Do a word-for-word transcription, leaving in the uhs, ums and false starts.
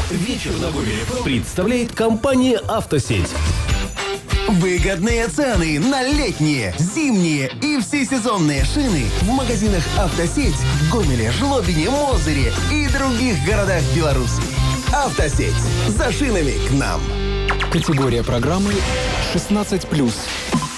Вечер на Гомеле представляет компания «Автосеть». Выгодные цены на летние, зимние и всесезонные шины в магазинах «Автосеть» в Гомеле, Жлобине, Мозыре и других городах Беларуси. «Автосеть». За шинами к нам. Категория программы шестнадцать плюс.